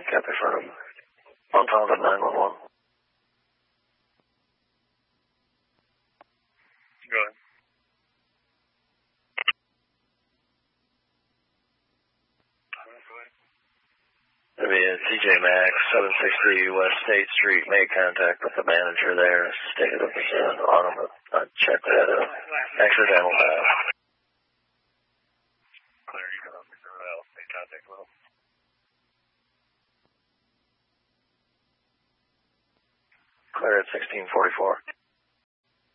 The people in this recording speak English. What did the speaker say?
Copy firm. 1000 911. Go ahead. It'll be a TJ Maxx, 760 West State Street. Made contact with the manager there. Stated it was on him. Check that out. Accidental dial. Clear, you can made contact with him. Clear at 1644.